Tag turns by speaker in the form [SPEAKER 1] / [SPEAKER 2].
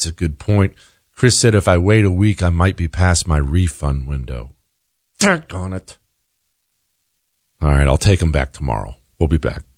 [SPEAKER 1] That's a good point. Chris said if I wait a week, I might be past my refund window. Darn it. All right, I'll take him back tomorrow. We'll be back.